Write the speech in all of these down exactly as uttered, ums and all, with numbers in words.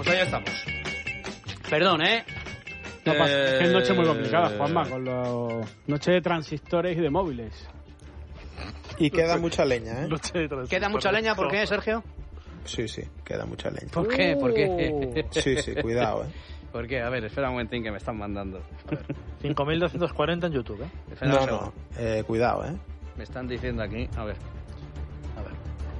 estamos, ahí estamos. Perdón, ¿eh? No pasa, eh... es que es noche muy complicada, Juanma, con los noche de transistores y de móviles. Y queda mucha leña, ¿eh? ¿Queda mucha leña? ¿Por qué, Sergio? Sí, sí, queda mucha leña. ¿Por qué? ¿Por qué? Sí, sí, cuidado, ¿eh? ¿Por qué? A ver, espera un momentín que me están mandando. cinco mil doscientos cuarenta en YouTube, ¿eh? Espera no, un no, eh, cuidado, ¿eh? Me están diciendo aquí, a ver. A ver.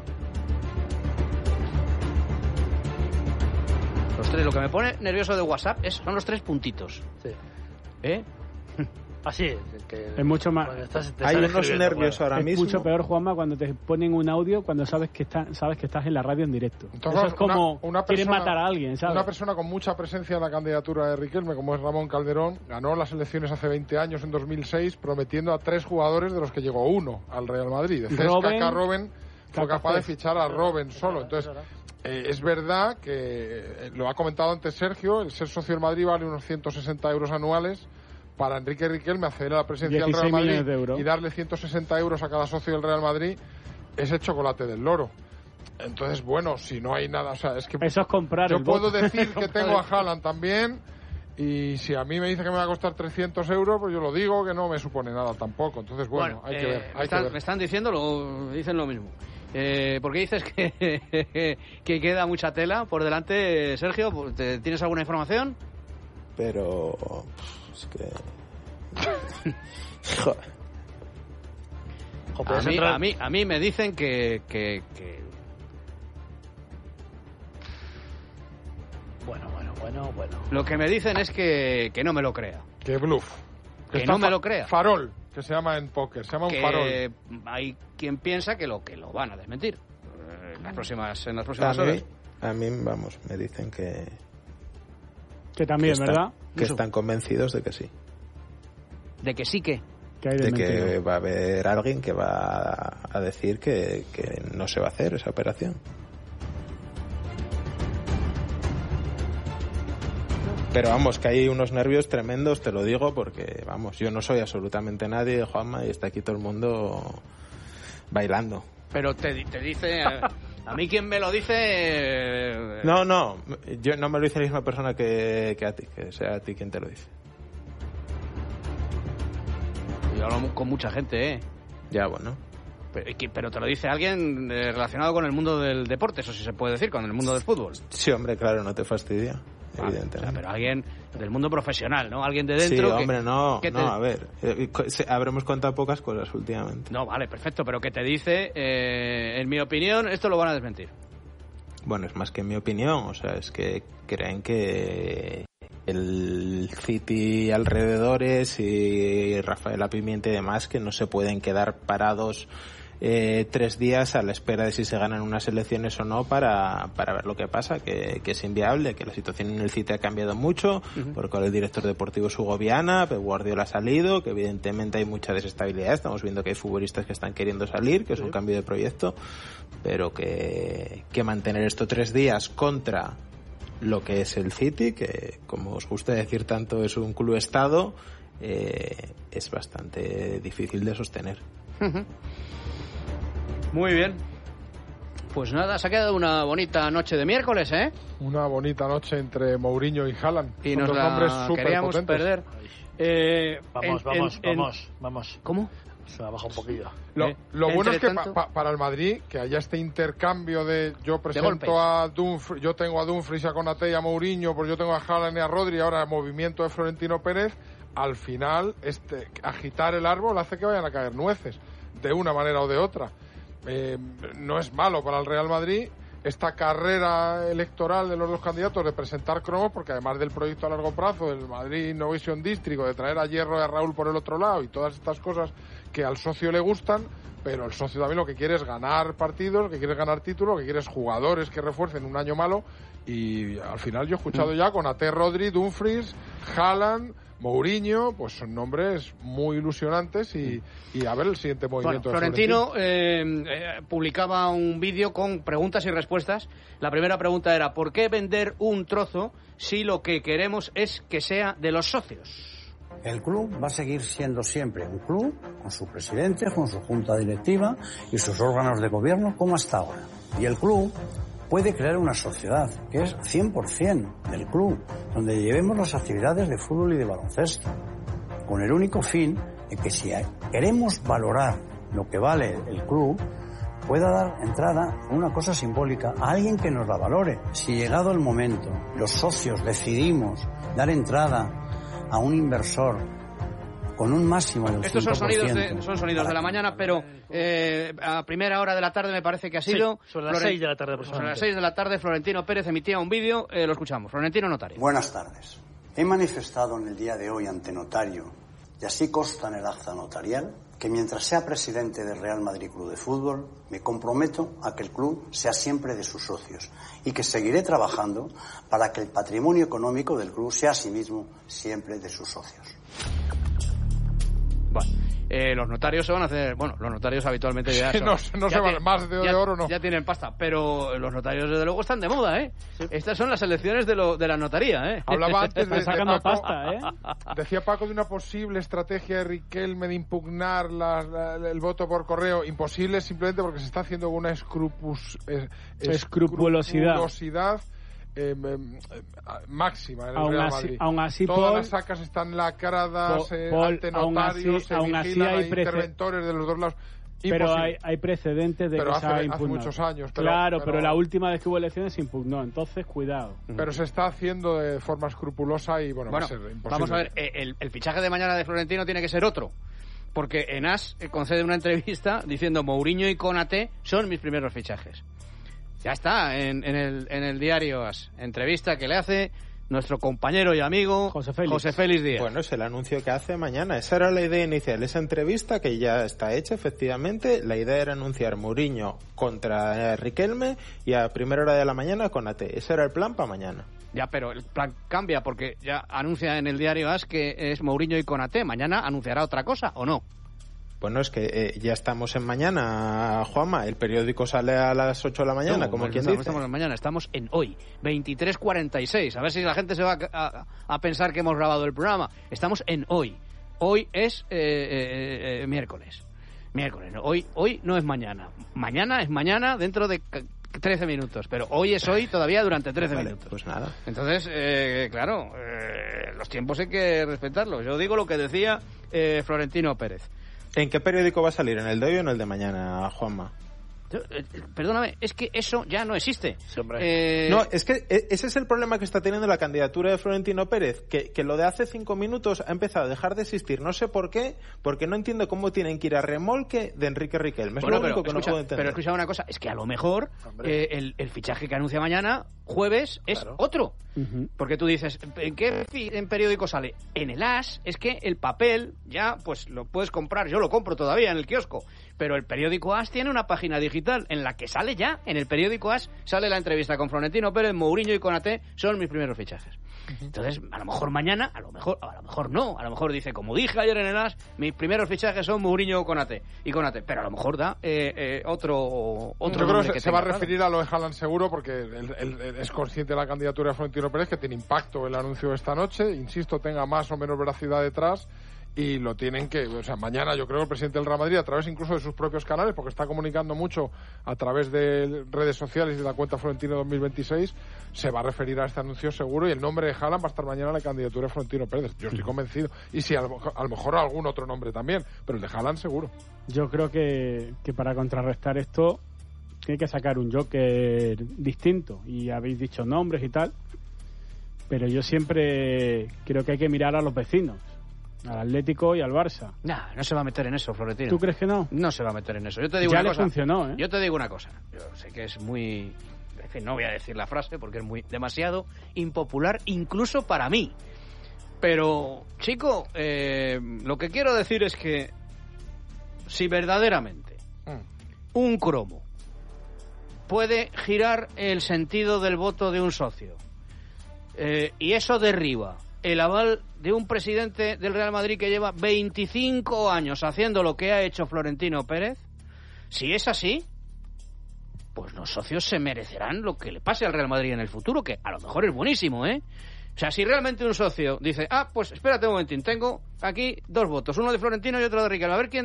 Los tres, lo que me pone nervioso de WhatsApp es, son los tres puntitos. Sí. ¿Eh? Así es. Que Es mucho más. estás, Hay unos nervios ahora es mismo. mucho peor, Juanma, cuando te ponen un audio cuando sabes que está, sabes que estás en la radio en directo. Entonces, Eso es como una, una quieren persona, matar a alguien, ¿sabes? Una persona con mucha presencia en la candidatura de Riquelme, como es Ramón Calderón, ganó las elecciones hace veinte años, en dos mil seis, prometiendo a tres jugadores de los que llegó uno al Real Madrid. De Cesc, Kaká, Robben, fue capaz de fichar a Robben solo. Entonces, eh, es verdad que, eh, lo ha comentado antes Sergio, el ser socio del Madrid vale unos ciento sesenta euros anuales. Para Enrique Riquelme acceder a la presidencia del Real Madrid y darle ciento sesenta euros a cada socio del Real Madrid es el chocolate del loro. Entonces, bueno, si no hay nada, o sea, es que eso es comprar. Yo el puedo voto. decir que tengo a Haaland también, y si a mí me dice que me va a costar trescientos euros, pues yo lo digo, que no me supone nada tampoco. Entonces, bueno, bueno hay eh, que ver. Hay me, están, que ver. me están diciendo, lo, dicen lo mismo. Eh, ¿Por qué dices que, que queda mucha tela por delante, Sergio? ¿Tienes alguna información? Pero... es que... Joder. A mí, a, mí, a mí me dicen que, que, que... Bueno, bueno, bueno, bueno. Lo que me dicen es que, que no me lo crea. Que bluff. Que, que no me lo crea. Farol, que se llama en póker, se llama que un farol. Hay quien piensa que lo que lo van a desmentir eh, en las próximas, en las próximas a horas. Mí, a mí, vamos, me dicen que... Que también, que ¿verdad? Están, que están convencidos de que sí. ¿De que sí que? Que hay de desmentido. que va a haber alguien que va a decir que, que no se va a hacer esa operación. Pero vamos, que hay unos nervios tremendos, te lo digo, porque vamos, yo no soy absolutamente nadie, Juanma, y está aquí todo el mundo bailando. Pero te, te dice... A, a mí quien me lo dice... Eh, no, no, yo no me lo dice la misma persona que, que a ti, que sea a ti quien te lo dice. Yo hablo con mucha gente, ¿eh? Ya, bueno. Pero, pero te lo dice alguien eh, relacionado con el mundo del deporte, eso sí se puede decir, con el mundo del fútbol. Sí, hombre, claro, no te fastidia. Ah, evidentemente. O sea, pero alguien del mundo profesional, ¿no? Alguien de dentro. Sí, hombre, que, no, que te... no, a ver, eh, habremos contado pocas cosas últimamente. No, vale, perfecto, pero que te dice, eh, en mi opinión, esto lo van a desmentir. Bueno, es más que mi opinión, o sea, es que creen que el City alrededores y Rafael Pimienta y demás, que no se pueden quedar parados Eh, tres días a la espera de si se ganan unas elecciones o no para, para ver lo que pasa, que, que es inviable, que la situación en el City ha cambiado mucho, uh-huh. porque ahora el director deportivo es Hugo Viana, Pep Guardiola ha salido, que evidentemente hay mucha desestabilidad, estamos viendo que hay futbolistas que están queriendo salir, que es un cambio de proyecto, pero que, que mantener esto tres días contra lo que es el City, que como os gusta decir tanto es un club estado, eh, es bastante difícil de sostener. Uh-huh. Muy bien. Pues nada, se ha quedado una bonita noche de miércoles, ¿eh? Una bonita noche entre Mourinho y Haaland. Y Son nos dos la nombres queríamos superpotentes. perder. Eh, vamos, en, vamos, en, vamos, en... vamos. ¿Cómo? Se me ha bajado un poquillo. Lo, eh, lo bueno es que tanto... pa, pa, para el Madrid, que haya este intercambio de yo presento de a Dumfries, yo tengo a Dumfries, a Konaté y a Mourinho, pues yo tengo a Haaland y a Rodri, ahora el movimiento de Florentino Pérez, al final este agitar el árbol hace que vayan a caer nueces, de una manera o de otra. Eh, no es malo para el Real Madrid esta carrera electoral de los dos candidatos de presentar cromos, porque además del proyecto a largo plazo del Madrid Innovation District, de traer a Hierro y a Raúl por el otro lado y todas estas cosas que al socio le gustan, pero el socio también lo que quiere es ganar partidos, lo que quiere es ganar títulos, lo que quiere es jugadores que refuercen un año malo, y al final yo he escuchado ya con Konaté, Rodri, Dumfries, Haaland, Mourinho, pues son nombres muy ilusionantes y, y a ver el siguiente movimiento. Bueno, de Florentino, Florentino. Eh, eh, publicaba un vídeo con preguntas y respuestas. La primera pregunta era: ¿por qué vender un trozo si lo que queremos es que sea de los socios? El club va a seguir siendo siempre un club con su presidente, con su junta directiva y sus órganos de gobierno como hasta ahora. Y el club puede crear una sociedad que es cien por ciento del club, donde llevemos las actividades de fútbol y de baloncesto, con el único fin de que si queremos valorar lo que vale el club, pueda dar entrada a una cosa simbólica a alguien que nos la valore. Si llegado el momento, los socios decidimos dar entrada a un inversor con un máximo del Estos son cinco por ciento. sonidos de, son sonidos de la mañana, pero eh, a primera hora de la tarde me parece que ha sido... Sí, sobre las seis de la tarde Sobre las seis de la tarde Florentino Pérez emitía un vídeo, eh, lo escuchamos. Florentino Notario. Buenas tardes. He manifestado en el día de hoy ante notario, y así consta en el acta notarial, que mientras sea presidente del Real Madrid Club de Fútbol, me comprometo a que el club sea siempre de sus socios y que seguiré trabajando para que el patrimonio económico del club sea asimismo siempre de sus socios. Bueno, eh, los notarios se van a hacer... Bueno, los notarios habitualmente ya... Sí, son, no, no ya se van tienen, más de, ya, de oro, no. Ya tienen pasta, pero los notarios desde luego están de moda, ¿eh? Sí. Estas son las elecciones de, lo, de la notaría, ¿eh? Hablaba antes de, sacando de Paco, pasta, ¿eh? Decía Paco de una posible estrategia de Riquelme de impugnar la, la, el voto por correo. Imposible simplemente porque se está haciendo una escrupus, es, escrupulosidad. escrupulosidad Eh, eh, máxima en el aún Real así, Madrid. aún así, Todas Paul, las sacas están lacradas, eh, Paul, ante aún notarios, así, se aún así vigilan, hay hay prece- interventores de los dos lados. pero Imposible. hay, hay precedentes de Pero que hace- se ha hace impugnado. muchos años, pero- claro, pero- pero la última vez que hubo elecciones se impugnó, entonces cuidado. Pero se está haciendo de forma escrupulosa y bueno, Bueno, va a ser imposible. vamos a ver, eh, el, el fichaje de mañana de Florentino tiene que ser otro. Porque Enas eh, concede una entrevista diciendo Mourinho y Konaté son mis primeros fichajes. Ya está, en, en, el, en el diario AS. Entrevista que le hace nuestro compañero y amigo José Félix. José Félix Díaz. Bueno, es el anuncio que hace mañana. Esa era la idea inicial. Esa entrevista que ya está hecha, efectivamente. La idea era anunciar Mourinho contra eh, Riquelme y a primera hora de la mañana con A T. Ese era el plan para mañana. Ya, pero el plan cambia porque ya anuncia en el diario AS que es Mourinho y Konaté. Mañana anunciará otra cosa, ¿o no? Bueno, es que eh, ya estamos en mañana, Juanma. El periódico sale a las ocho de la mañana, No, como pues quien no dice. estamos en mañana, estamos en hoy, veintitrés cuarenta y seis. A ver si la gente se va a, a- a pensar que hemos grabado el programa. Estamos en hoy. Hoy es eh, eh, eh, miércoles. Miércoles. No, hoy, hoy no es mañana. Mañana es mañana dentro de c- trece minutos. Pero hoy es hoy todavía durante trece Vale, minutos. pues nada. Entonces, eh, claro, eh, los tiempos hay que respetarlos. Yo digo lo que decía eh, Florentino Pérez. ¿En qué periódico va a salir? ¿En el de hoy o en el de mañana, Juanma? Yo, eh, perdóname, es que eso ya no existe. Sí, hombre. Eh, No, es que e- ese es el problema que está teniendo la candidatura de Florentino Pérez, que, que lo de hace cinco minutos ha empezado a dejar de existir. No sé por qué, porque no entiendo cómo tienen que ir a remolque de Enrique Riquelme. Es Bueno, lo pero, único que escucha, no puedo entender. pero escucha una cosa, es que a lo mejor eh, el, el fichaje que anuncia mañana, jueves, es Claro. otro. Ujú. Porque tú dices, ¿en qué fi- en periódico sale? En el AS, es que el papel ya, pues lo puedes comprar, yo lo compro todavía en el kiosco, pero el periódico AS tiene una página digital en la que sale ya, en el periódico AS, sale la entrevista con Florentino Pérez, Mourinho y Konaté, son mis primeros fichajes. Entonces, a lo mejor mañana, a lo mejor, a lo mejor no, a lo mejor dice, como dije ayer en el AS, mis primeros fichajes son Mourinho o Konaté, y Konaté, pero a lo mejor da eh, eh, otro, otro Yo creo nombre que que se, se va a tenga, referir a lo de Haaland seguro porque él, él- él es consciente de la candidatura de Florentino Pérez, que tiene impacto el anuncio de esta noche. Insisto, tenga más o menos veracidad detrás y lo tienen que... O sea, mañana yo creo que el presidente del Real Madrid, a través incluso de sus propios canales, porque está comunicando mucho a través de redes sociales y de la cuenta Florentino dos mil veintiséis, se va a referir a este anuncio seguro y el nombre de Haaland va a estar mañana en la candidatura de Florentino Pérez. Yo estoy convencido. Y sí, a lo, a lo mejor algún otro nombre también, pero el de Haaland seguro. Yo creo que, que para contrarrestar esto tiene que sacar un Joker distinto. Y habéis dicho nombres y tal, pero yo siempre creo que hay que mirar a los vecinos, al Atlético y al Barça. Nah, no se va a meter en eso, Florentino. ¿Tú crees que no? No se va a meter en eso. Yo te digo Ya una le cosa. funcionó, ¿eh? Yo te digo una cosa. Yo sé que es muy... En fin, no voy a decir la frase porque es muy demasiado impopular, incluso para mí. Pero, chico, eh, lo que quiero decir es que si verdaderamente un cromo puede girar el sentido del voto de un socio eh, y eso derriba el aval de un presidente del Real Madrid que lleva veinticinco años haciendo lo que ha hecho Florentino Pérez, si es así, pues los socios se merecerán lo que le pase al Real Madrid en el futuro, que a lo mejor es buenísimo, ¿eh? O sea, si realmente un socio dice, ah, pues espérate un momentín, tengo aquí dos votos, uno de Florentino y otro de Riquelme, a ver quién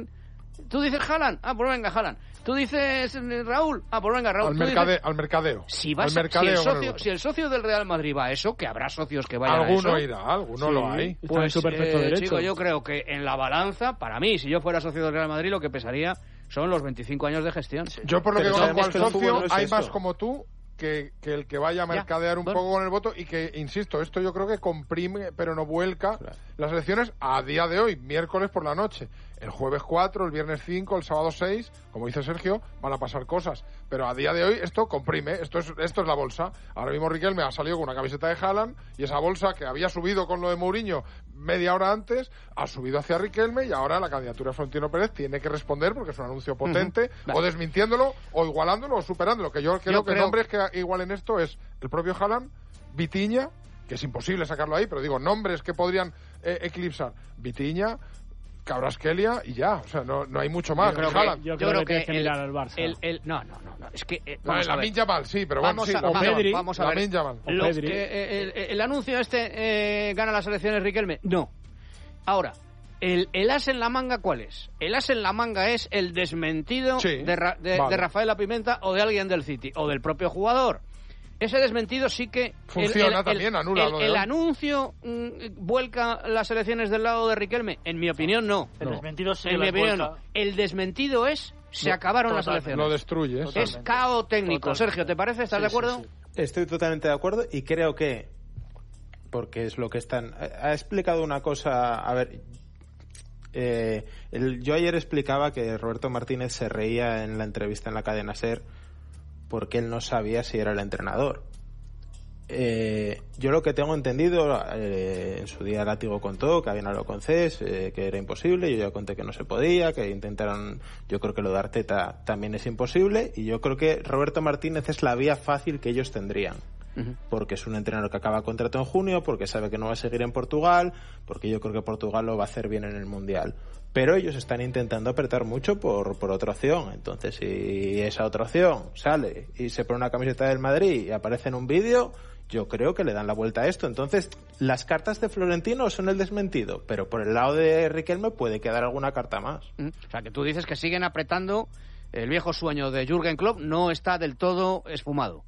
Tú dices Haaland, ah, pues venga, Haaland. Tú dices Raúl, ah, pues venga, Raúl. Al, Tú mercade, dices... al mercadeo. Si, vas al mercadeo a, si, el socio, el si el socio del Real Madrid va a eso, que habrá socios que vayan alguno a eso. irá, alguno Sí, lo hay. está en Pues, su perfecto eh, derecho. chico, yo creo que en la balanza, para mí, si yo fuera socio del Real Madrid, lo que pesaría son los veinticinco años de gestión. Yo por lo Pero que conozco sabemos al que el fútbol socio, no es hay eso. más como tú que, que el que vaya a mercadear un bueno. poco con el voto y que, insisto, esto yo creo que comprime, pero no vuelca Claro. las elecciones a día de hoy, miércoles por la noche. El jueves cuatro, el viernes cinco, el sábado seis, como dice Sergio, van a pasar cosas. Pero a día de hoy esto comprime, esto es, esto es la bolsa. Ahora mismo Riquelme ha salido con una camiseta de Haaland y esa bolsa que había subido con lo de Mourinho media hora antes, ha subido hacia Riquelme y ahora la candidatura de Florentino Pérez tiene que responder porque es un anuncio potente, Vale. o desmintiéndolo, o igualándolo, o superándolo. Que yo creo Yo que creo- nombres que igualen esto es el propio Haaland, Vitinha, que es imposible sacarlo ahí, pero digo, nombres que podrían eh, eclipsar. Vitinha, Kvaratskhelia y ya, o sea, no, no hay mucho más. Yo creo Haaland. que, Yo creo que tienes que mirar al Barça. el- el- no, no, no, no, es que... eh, No, vamos a ver. Lamine Yamal, sí, pero bueno, Vamos sí, a, Lamine vamos, Pedri, vamos a ver. Lamine Yamal. O Los Pedri. que, eh, el, el anuncio este eh, gana las elecciones Riquelme, no. Ahora, el, el as en la manga, ¿cuál es? El as en la manga es el desmentido Sí, de, Ra- de, vale. de Rafaela Pimenta o de alguien del City o del propio jugador. Ese desmentido sí que... Funciona también, anula el, lo de el hoy. anuncio mm, vuelca las elecciones del lado de Riquelme. En mi opinión, no. El No. desmentido sí En mi las opinión, vuelca. no. El desmentido es... Se No, acabaron las totalmente. elecciones. Lo destruyes. Es Totalmente. caos técnico. Totalmente. Sergio, ¿te parece? ¿Estás Sí, de sí, acuerdo? sí. Estoy totalmente de acuerdo y creo que, porque es lo que están... Ha ha explicado una cosa, a ver, eh, el- yo ayer explicaba que Roberto Martínez se reía en la entrevista en la cadena SER porque él no sabía si era el entrenador. Eh, yo lo que tengo entendido, eh, en su día Látigo contó que habían hablado con Cés, eh, que era imposible, yo ya conté que no se podía, que intentaron, yo creo que lo de Arteta también es imposible, y yo creo que Roberto Martínez es la vía fácil que ellos tendrían. Ujú. Porque es un entrenador que acaba contrato en junio, porque sabe que no va a seguir en Portugal, porque yo creo que Portugal lo va a hacer bien en el Mundial. Pero ellos están intentando apretar mucho por, por otra opción. Entonces, si esa otra opción sale y se pone una camiseta del Madrid y aparece en un vídeo, yo creo que le dan la vuelta a esto. Entonces, las cartas de Florentino son el desmentido, pero por el lado de Riquelme puede quedar alguna carta más. Mm. O sea, que tú dices que siguen apretando. El viejo sueño de Jürgen Klopp no está del todo esfumado.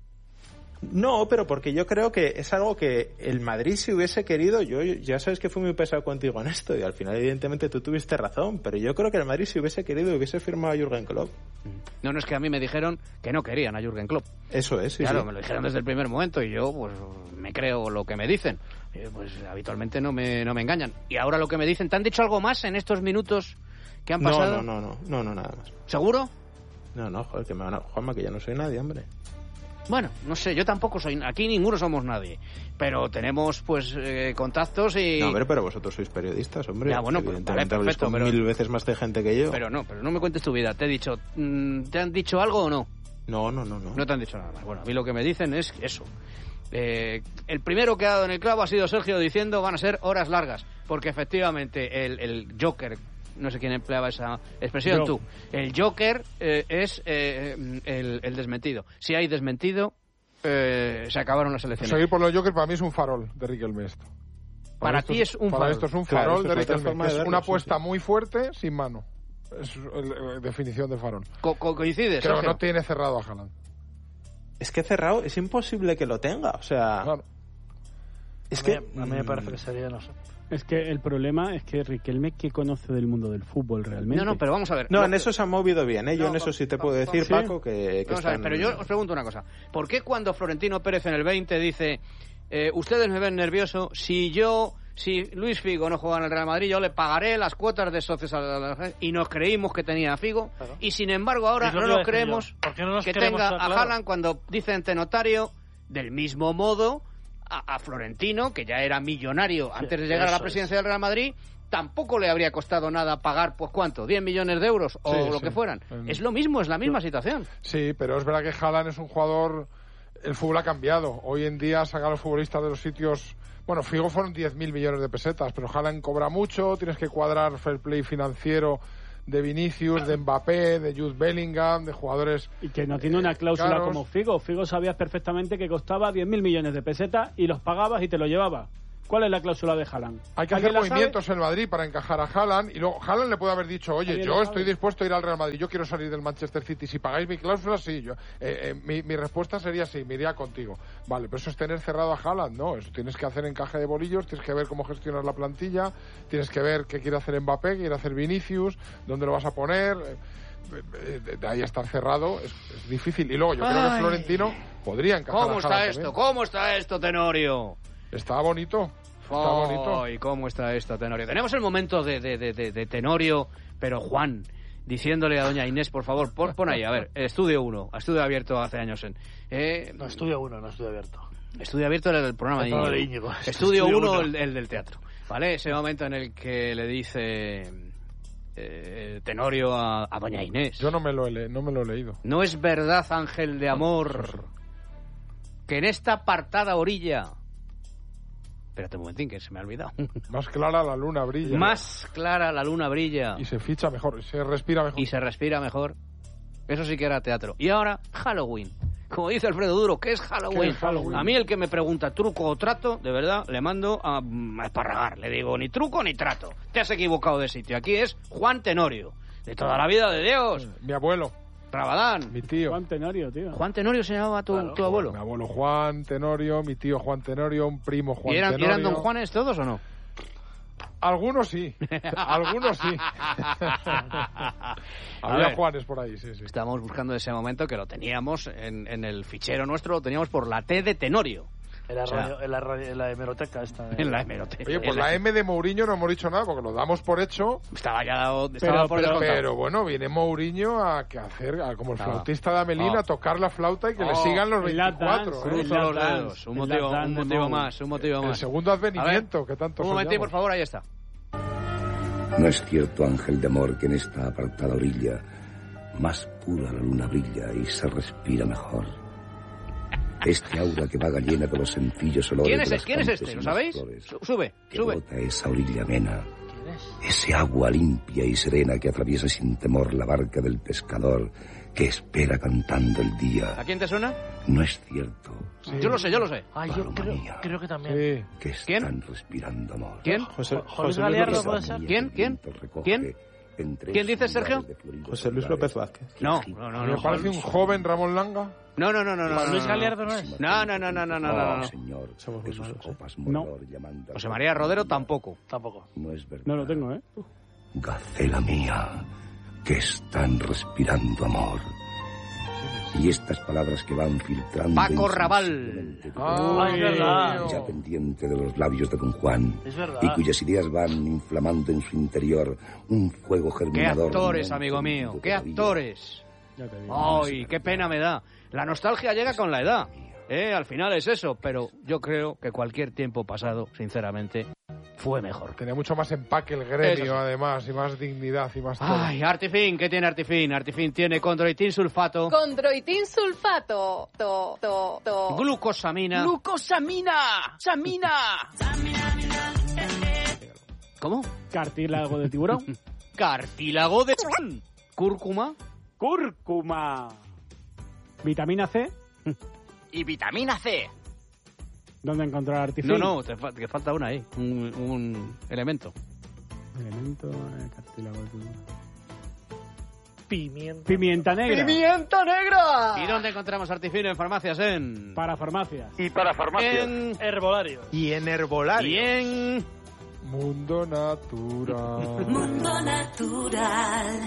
No, pero porque yo creo que es algo que el Madrid si hubiese querido, yo ya sabes que fui muy pesado contigo en esto y al final evidentemente tú tuviste razón, pero yo creo que el Madrid si hubiese querido hubiese firmado a Jürgen Klopp. No, no es que a mí me dijeron que no querían a Jürgen Klopp. Eso es, sí, claro, sí. me lo dijeron desde el primer momento y yo pues me creo lo que me dicen. Eh, pues habitualmente no me, no me engañan. Y ahora lo que me dicen, ¿te han dicho algo más en estos minutos que han No, pasado? no, no, no, no, no, nada más. ¿Seguro? No, no, joder, que me van a... Juanma, que ya no soy nadie, hombre. Bueno, no sé, yo tampoco soy... Aquí ninguno somos nadie. Pero tenemos, pues, eh, contactos y... No, hombre, pero vosotros sois periodistas, hombre. Ya, bueno, pues, evidentemente vale, habléis perfecto, con pero- mil veces más de gente que yo. Pero no, pero no me cuentes tu vida. Te he dicho... mm, ¿te han dicho algo o no? No, no, no, no. No te han dicho nada más. Bueno, a mí lo que me dicen es eso. Eh, el primero que ha dado en el clavo ha sido Sergio diciendo van a ser horas largas. Porque efectivamente el, el Joker, no sé quién empleaba esa expresión, Yo. tú. El Joker eh, es eh, el, el desmentido. Si hay desmentido, eh, se acabaron las elecciones. Seguir por los Joker para mí es un farol de Riquelme esto. Para esto ti es un para farol. esto es un Claro, farol eso de es otra Riquelme. forma que de es verlo, una sí, apuesta sí. muy fuerte sin mano. Es eh, definición de farol. Co- co- ¿Coincides, Creo que Sergio? no tiene cerrado a Haaland. Es que cerrado es imposible que lo tenga, o sea... Claro. Es a que... mí, a mí me parece mm, que sería, no sé. Es que el problema es que Riquelme, ¿qué conoce del mundo del fútbol realmente? No, no, pero vamos a ver. No, Lo en que- eso se han movido bien, ¿eh? Yo No, en eso va- sí te va- puedo va- decir, ¿Sí? Paco, que, que Vamos a ver, están- pero yo os pregunto una cosa. ¿Por qué cuando Florentino Pérez en el veinte dice eh, ustedes me ven nervioso, si yo, si Luis Figo no juega en el Real Madrid, yo le pagaré las cuotas de socios a la, a la- y nos creímos que tenía a Figo, Claro. y sin embargo ahora Es lo no que iba a nos decir creemos yo. ¿Por qué no nos que queremos tenga estar a claros? Haaland cuando dice ante notario, del mismo modo a, a Florentino, que ya era millonario antes de llegar a la eso presidencia del Real Madrid, tampoco le habría costado nada pagar, pues ¿cuánto? ¿diez millones de euros o Sí, lo sí. que fueran? Mm. Es lo mismo, es la misma situación. Sí, pero es verdad que Haaland es un jugador... El fútbol ha cambiado. Hoy en día sacar a los futbolistas de los sitios... Bueno, Figo fueron diez mil millones de pesetas, pero Haaland cobra mucho, tienes que cuadrar fair play financiero de Vinicius, de Mbappé, de Jude Bellingham, de jugadores... Y que no tiene una cláusula caros. como Figo. Figo sabías perfectamente que costaba diez mil millones de pesetas y los pagabas y te lo llevabas. ¿Cuál es la cláusula de Haaland? Hay que hacer movimientos en Madrid para encajar a Haaland y luego Haaland le puede haber dicho, oye, yo estoy dispuesto a ir al Real Madrid, yo quiero salir del Manchester City, si pagáis mi cláusula, sí. Yo, eh, eh, mi, mi respuesta sería sí, me iría contigo. Vale, pero eso es tener cerrado a Haaland, no, eso tienes que hacer encaje de bolillos, tienes que ver cómo gestionas la plantilla, tienes que ver qué quiere hacer Mbappé, qué quiere hacer Vinicius, dónde lo vas a poner. Eh, de ahí a estar cerrado es, es difícil. Y luego yo Ay. creo que Florentino podría encajar ¿Cómo a está Haaland esto? también. ¿Cómo está esto, Tenorio? Está bonito. Está oh, bonito. ¿Y cómo está esto, Tenorio? Tenemos el momento de, de, de, de, de Tenorio, pero Juan, diciéndole a doña Inés, por favor, pon, pon ahí, a ver, Estudio uno, Estudio Abierto hace años en... Eh, no, Estudio uno, no Estudio Abierto. Estudio Abierto era el programa el de Íñigo. Íñigo. Estudio uno, el, el del teatro. ¿Vale? Ese momento en el que le dice... Eh, Tenorio a, a doña Inés. Yo no me lo he le- no me lo he leído. No es verdad, ángel de amor, que en esta apartada orilla... Espérate un momentín, que se me ha olvidado. Más clara la luna brilla. Más clara la luna brilla. Y se ficha mejor, se respira mejor. Y se respira mejor. Eso sí que era teatro. Y ahora, Halloween. Como dice Alfredo Duro, ¿qué es Halloween? ¿Qué es Halloween? A mí el que me pregunta truco o trato, de verdad, le mando a, a esparragar. Le digo, ni truco ni trato. Te has equivocado de sitio. Aquí es Juan Tenorio. De toda la vida de Dios. Mi abuelo. Rabadán. Mi tío. Juan Tenorio, tío. Juan Tenorio se llamaba tu, claro, tu abuelo. Mi abuelo Juan Tenorio, mi tío Juan Tenorio, un primo Juan ¿Y eran, Tenorio. ¿Y eran don Juanes todos o no? Algunos sí. Algunos sí. Había ver, Juanes por ahí, sí, sí. Estábamos buscando ese momento que lo teníamos en, en el fichero nuestro, lo teníamos por la T de Tenorio. En la, o sea, radio, en, la radio, en la hemeroteca esta. En la hemeroteca. Oye, pues la M de Mourinho no hemos dicho nada porque lo damos por hecho. Estaba ya dado, estaba pero, por pero, descontado. pero bueno, viene Mourinho a que hacer, a, como el ah. flautista de Amelín, oh. a tocar la flauta y que oh. le sigan los veinticuatro. Cruzo los dedos. Un motivo, un motivo más, un motivo más. El segundo advenimiento, que tanto Un momentito, por favor, ahí está. No es cierto, ángel de amor, que en esta apartada orilla más pura la luna brilla y se respira mejor. Este aura que vaga llena de los sencillos olores. ¿Quién es, de las ¿quién es este? ¿Lo sabéis? Flores, sube, que sube. Bota esa orilla amena. ¿Quién es? Ese agua limpia y serena que atraviesa sin temor la barca del pescador que espera cantando el día. ¿A quién te suena? No es cierto. Sí. Yo lo sé, yo lo sé. Ah, yo creo, creo que también. Sí. Que ¿Quién? están respirando amor. ¿Quién? José, José, José Galeardo puede ser. ¿Quién? ¿Quién? ¿Quién? ¿Quién dice, Sergio? José Luis López Vázquez. No, no, no. ¿Me no, parece un joven Ramón Langa? No, no, no, no. no Luis no, Galeardo no es. No, no, no, no, no, no, no. no. Señor, Somos de sus hermanos, copas No. llamando José María Rodero tampoco. Tampoco. No es verdad. No lo tengo, ¿eh? Gacela mía, que están respirando amor. Y estas palabras que van filtrando... Paco Raval. Ah, es verdad. Ya pendiente de los labios de don Juan. Es verdad. Y cuyas ideas van inflamando en su interior un fuego ¡Qué germinador. actores, amigo mío! ¡Qué actores! Ya te digo. ¡Ay, qué pena me da! La nostalgia llega con la edad. ¿Eh? Al final es eso, pero yo creo que cualquier tiempo pasado, sinceramente, fue mejor. Tenía mucho más empaque el gremio, Eso sí. además, y más dignidad y más todo. Ay, Artifin, ¿qué tiene Artifin? Artifin tiene condroitin sulfato, Condroitin sulfato. To, to, to. glucosamina. ¡Glucosamina! ¡Samina! ¿Cómo? Cartílago de tiburón. Cartílago de cúrcuma. Cúrcuma. Vitamina C. Y vitamina C. ¿Dónde encontrar artifin? No, no, te, fa- te falta una ahí, un, un elemento. Elemento, eh, cartílago de tiburón. Pimienta. Pimienta negra. ¡Pimienta negra! ¿Y dónde encontramos Artifin en farmacias? En... Para farmacias. Y para farmacias. En... Herbolarios. Y en herbolario. Y en... Mundo natural. Mundo natural.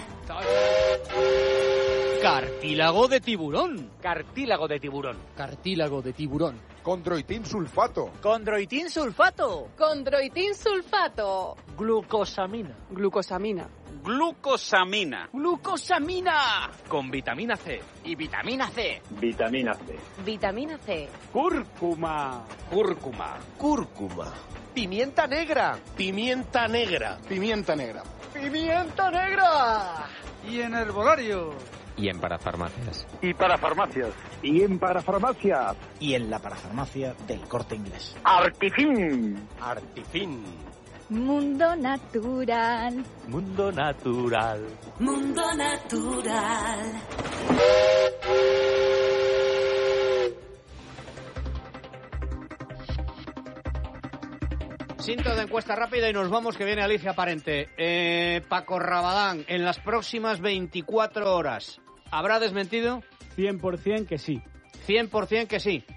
Cartílago de tiburón. Cartílago de tiburón. Cartílago de tiburón. Condroitin sulfato. Condroitin sulfato. Condroitin sulfato. Glucosamina. Glucosamina. Glucosamina. Glucosamina. Con vitamina C. Y vitamina C. Vitamina C. Vitamina C. Cúrcuma. Cúrcuma. Cúrcuma. Pimienta negra. Pimienta negra. Pimienta negra. Pimienta negra. Y en herbolario. Y en parafarmacias. Y para farmacias. Y en parafarmacias. Y en la parafarmacia del Corte Inglés. Artifin. Artifin. Mundo natural. Mundo natural. Mundo natural. Cinto de encuesta rápida y nos vamos, que viene Alicia Parente. Eh, Paco Rabadán, en las próximas veinticuatro horas, ¿habrá desmentido? cien por ciento que sí. cien por ciento que sí.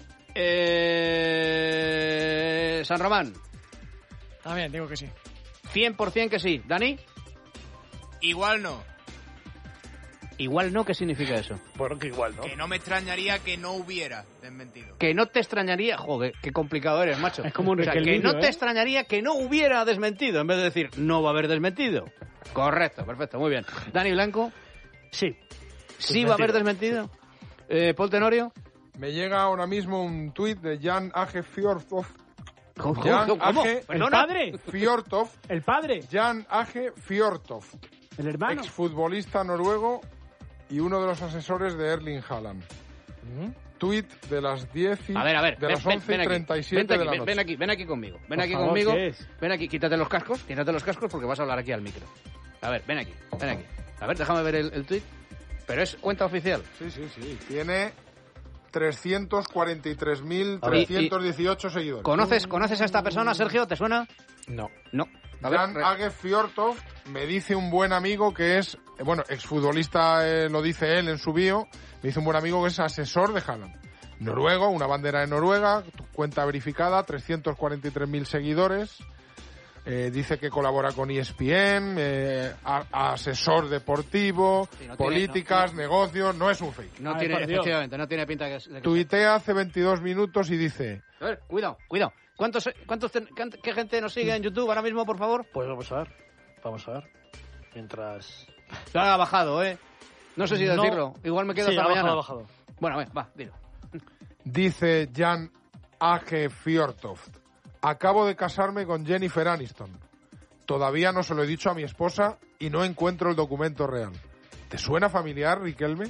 Eh, San Román. También digo que sí. cien por ciento que sí. ¿Dani? Igual no. Igual no, ¿qué significa eso? Bueno, que igual no. Que no me extrañaría que no hubiera desmentido. Que no te extrañaría... Joder, qué complicado eres, macho. Es como un o sea, que requerido, no ¿eh? te extrañaría que no hubiera desmentido, en vez de decir, no va a haber desmentido. Correcto, perfecto, muy bien. Dani Blanco. Sí. ¿Sí va a haber desmentido? Eh, Paul Tenorio. Me llega ahora mismo un tuit de Jan Age Fjordhoff. ¿Cómo? Jan ¿Cómo? Age ¿El padre? Fjordhoff. ¿El padre? Jan Age Fjordhoff. ¿El hermano? Exfutbolista noruego y uno de los asesores de Erling Haaland. ¿Mm? Tuit de las diez y... A ver, a ver. De ven, las ven, once y ven treinta y aquí, siete ven de la aquí, noche. ven aquí, ven aquí conmigo. Ven Por aquí favor, conmigo. ¿qué es? Ven aquí, quítate los cascos, quítate los cascos porque vas a hablar aquí al micro. A ver, ven aquí, ven aquí. A ver, déjame ver el, el tuit. Pero es cuenta oficial. Sí, sí, sí. Tiene trescientos cuarenta y tres mil trescientos dieciocho seguidores. ¿Conoces, ¿Conoces a esta persona, Sergio? ¿Te suena? No. No. A ver, Jan re- Age Fjordhoff me dice un buen amigo que es, eh, bueno, exfutbolista, eh, lo dice él en su bio, me dice un buen amigo que es asesor de Haaland. Noruego, una bandera de Noruega, cuenta verificada, trescientos cuarenta y tres mil seguidores. Eh, dice que colabora con E S P N, eh, a, asesor deportivo, Sí, no tiene- políticas, no, no. negocios, no es un fake. No Ay, tiene, por Dios. efectivamente, no tiene pinta de que... de que- Tuitea hace veintidós minutos y dice... A ver, cuidado, cuidado. ¿Cuántos, cuántos ten- can- ¿Qué gente nos sigue en YouTube ahora mismo, por favor? Pues vamos a ver. Vamos a ver. Mientras... Ya ha bajado, ¿eh? No sé si No. decirlo. Igual me quedo Sí, hasta ha mañana. bajado, ha bajado. Bueno, a ver, va, dilo. Dice Jan Age Fjordhoff: acabo de casarme con Jennifer Aniston. Todavía no se lo he dicho a mi esposa y no encuentro el documento real. ¿Te suena familiar, Riquelme?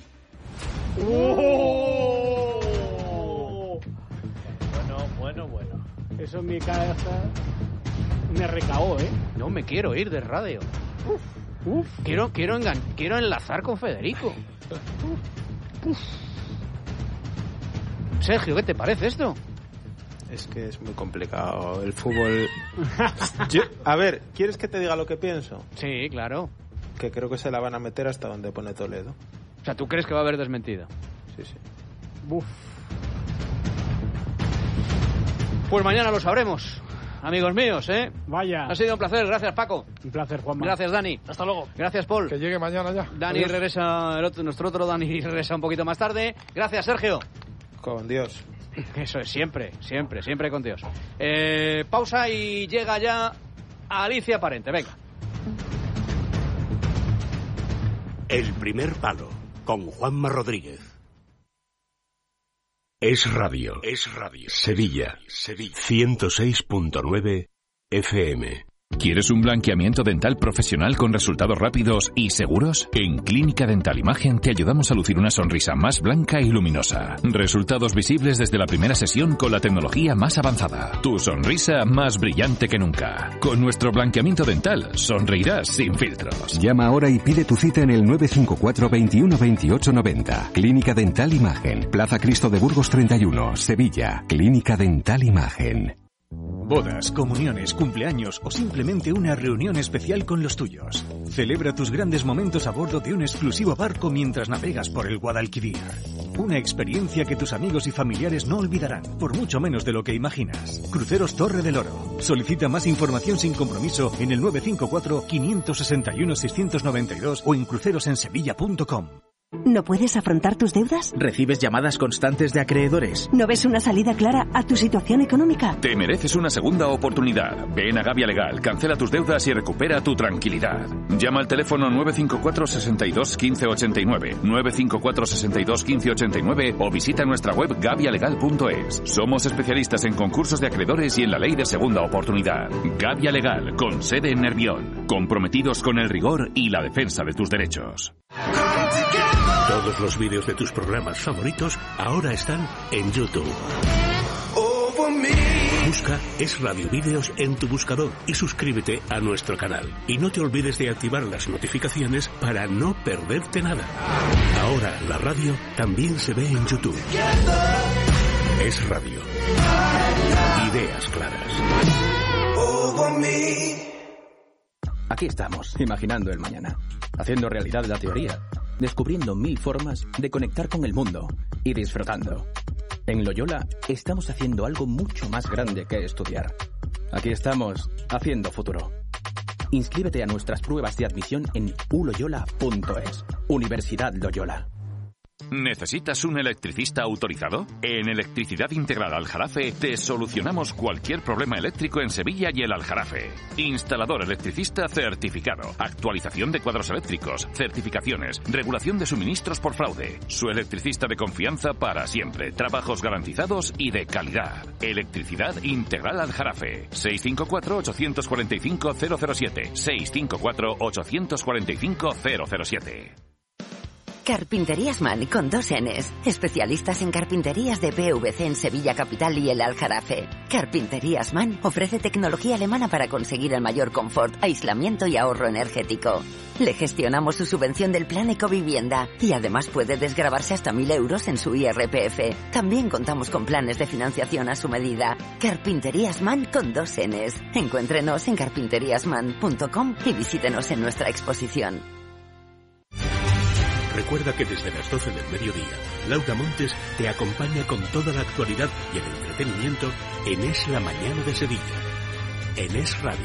¡Oh! Bueno, bueno, bueno. Eso en mi cabeza me recaó, ¿eh? No me quiero ir de radio. Uf, uf. Quiero, quiero, engan- quiero enlazar con Federico. Sergio, ¿qué te parece esto? Es que es muy complicado. El fútbol... Yo- a ver, ¿quieres que te diga lo que pienso? Sí, claro. Que creo que se la van a meter hasta donde pone Toledo. O sea, ¿tú crees que va a haber desmentido? Sí, sí. Uf. Pues mañana lo sabremos, amigos míos, ¿eh? Vaya. Ha sido un placer, gracias Paco. Un placer, Juanma. Gracias Dani. Hasta luego. Gracias Paul. Que llegue mañana ya. Dani Adiós. regresa, el otro, nuestro otro Dani regresa un poquito más tarde. Gracias Sergio. Con Dios. Eso es, siempre, siempre, siempre con Dios. Eh, pausa y llega ya Alicia Parente, venga. El primer palo, con Juanma Rodríguez. Es radio, es radio. Sevilla, Sevilla. ciento seis punto nueve F M. ¿Quieres un blanqueamiento dental profesional con resultados rápidos y seguros? En Clínica Dental Imagen te ayudamos a lucir una sonrisa más blanca y luminosa. Resultados visibles desde la primera sesión con la tecnología más avanzada. Tu sonrisa más brillante que nunca. Con nuestro blanqueamiento dental sonreirás sin filtros. Llama ahora y pide tu cita en el nueve cinco cuatro, veintiuno, veintiocho, noventa. Clínica Dental Imagen. Plaza Cristo de Burgos treinta y uno, Sevilla. Clínica Dental Imagen. Bodas, comuniones, cumpleaños o simplemente una reunión especial con los tuyos. Celebra tus grandes momentos a bordo de un exclusivo barco mientras navegas por el Guadalquivir. Una experiencia que tus amigos y familiares no olvidarán, por mucho menos de lo que imaginas. Cruceros Torre del Oro. Solicita más información sin compromiso en el nueve cinco cuatro, cinco seis uno, seis nueve dos o en crucerosensevilla punto com. ¿No puedes afrontar tus deudas? ¿Recibes llamadas constantes de acreedores? ¿No ves una salida clara a tu situación económica? Te mereces una segunda oportunidad. Ven a Gavia Legal, cancela tus deudas y recupera tu tranquilidad. Llama al teléfono nueve cinco cuatro, seis dos, uno cinco ocho nueve, nueve cinco cuatro, seis dos, uno cinco ocho nueve o visita nuestra web gavia legal punto es. Somos especialistas en concursos de acreedores y en la ley de segunda oportunidad. Gavia Legal, con sede en Nervión. Comprometidos con el rigor y la defensa de tus derechos. Todos los vídeos de tus programas favoritos ahora están en YouTube. Busca Es Radio Vídeos en tu buscador y suscríbete a nuestro canal. Y no te olvides de activar las notificaciones para no perderte nada. Ahora la radio también se ve en YouTube. Es Radio. Ideas claras. Aquí estamos, imaginando el mañana, haciendo realidad la teoría, descubriendo mil formas de conectar con el mundo y disfrutando. En Loyola estamos haciendo algo mucho más grande que estudiar. Aquí estamos, haciendo futuro. Inscríbete a nuestras pruebas de admisión en u loyola punto es. Universidad Loyola. ¿Necesitas un electricista autorizado? En Electricidad Integral Aljarafe te solucionamos cualquier problema eléctrico en Sevilla y el Aljarafe. Instalador electricista certificado, actualización de cuadros eléctricos, certificaciones, regulación de suministros por fraude. Su electricista de confianza para siempre, trabajos garantizados y de calidad. Electricidad Integral Aljarafe. seis cinco cuatro, ocho cuatro cinco, cero cero siete. seis cinco cuatro, ocho cuatro cinco, cero cero siete. Carpinterías Man con dos N's. Especialistas en carpinterías de P V C en Sevilla Capital y el Aljarafe. Carpinterías Man ofrece tecnología alemana para conseguir el mayor confort, aislamiento y ahorro energético. Le gestionamos su subvención del Plan Ecovivienda y además puede desgravarse hasta mil euros en su I R P F. También contamos con planes de financiación a su medida. Carpinterías Man con dos N's. Encuéntrenos en carpinterías man punto com y visítenos en nuestra exposición. Recuerda que desde las doce del mediodía, Laura Montes te acompaña con toda la actualidad y el entretenimiento en Es la Mañana de Sevilla, en Es Radio.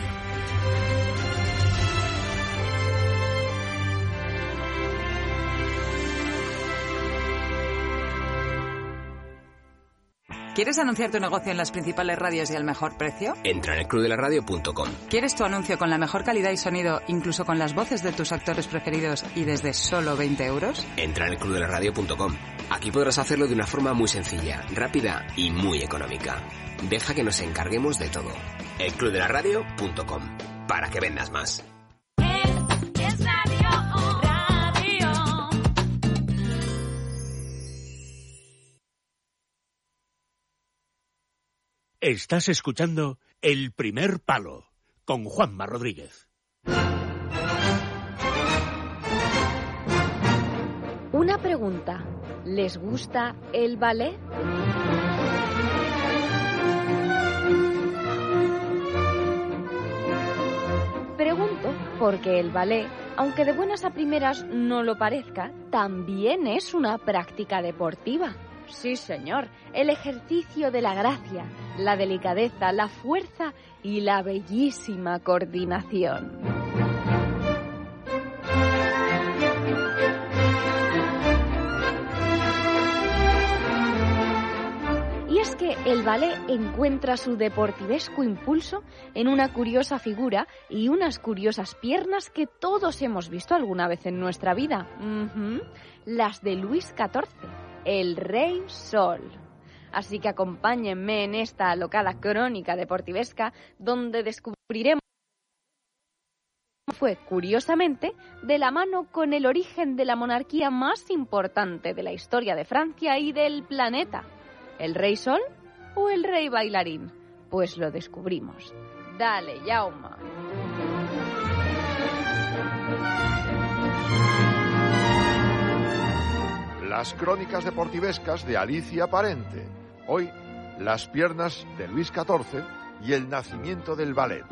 ¿Quieres anunciar tu negocio en las principales radios y al mejor precio? Entra en el club de la radio punto com. ¿Quieres tu anuncio con la mejor calidad y sonido, incluso con las voces de tus actores preferidos y desde solo veinte euros? Entra en el club de la radio punto com. Aquí podrás hacerlo de una forma muy sencilla, rápida y muy económica. Deja que nos encarguemos de todo. el club de la radio punto com. Para que vendas más. Es, es radio, radio. Estás escuchando El Primer Palo con Juanma Rodríguez. Una pregunta. ¿Les gusta el ballet? Pregunto porque el ballet, aunque de buenas a primeras no lo parezca, también es una práctica deportiva. Sí, señor, el ejercicio de la gracia, la delicadeza, la fuerza y la bellísima coordinación. Y es que el ballet encuentra su deportivesco impulso en una curiosa figura y unas curiosas piernas que todos hemos visto alguna vez en nuestra vida. Uh-huh. Las de Luis catorce. El Rey Sol. Así que acompáñenme en esta alocada crónica deportivesca donde descubriremos fue, curiosamente, de la mano con el origen de la monarquía más importante de la historia de Francia y del planeta. ¿El Rey Sol o el Rey Bailarín? Pues lo descubrimos. Dale, Yauma. Las crónicas deportivescas de Alicia Parente. Hoy, las piernas de Luis catorce y el nacimiento del ballet.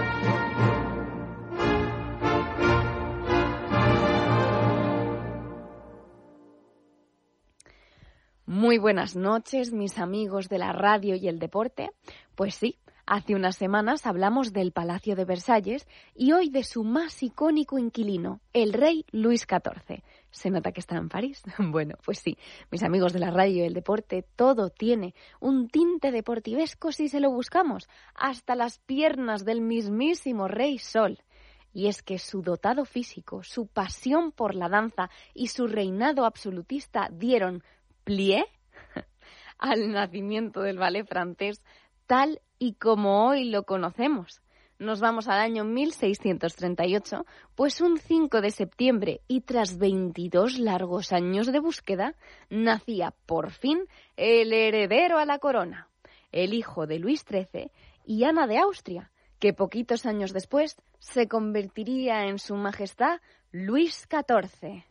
Muy buenas noches, mis amigos de la radio y el deporte. Pues sí, hace unas semanas hablamos del Palacio de Versalles y hoy de su más icónico inquilino, el rey Luis catorce. ¿Se nota que está en París? Bueno, pues sí, mis amigos de la radio y el deporte, todo tiene un tinte deportivesco si se lo buscamos, hasta las piernas del mismísimo Rey Sol. Y es que su dotado físico, su pasión por la danza y su reinado absolutista dieron plié al nacimiento del ballet francés tal y como hoy lo conocemos. Nos vamos al año mil seiscientos treinta y ocho, pues un cinco de septiembre y tras veintidós largos años de búsqueda, nacía por fin el heredero a la corona, el hijo de Luis trece y Ana de Austria, que poquitos años después se convertiría en su majestad Luis catorce.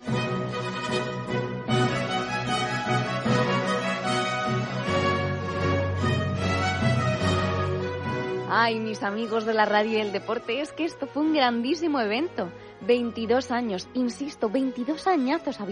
Ay, mis amigos de la radio y el deporte, es que esto fue un grandísimo evento. veintidós años, insisto, veintidós añazos había